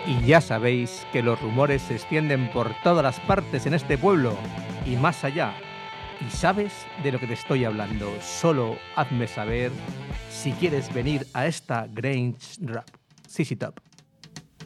Y ya sabéis que los rumores se extienden por todas las partes en este pueblo y más allá. Y sabes de lo que te estoy hablando. Solo hazme saber si quieres venir a esta Grange Rap. CC Top.